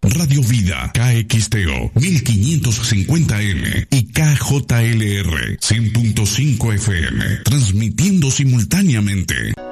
Radio Vida, KXTO 1550M y KJLR 100.5 FM, transmitiendo simultáneamente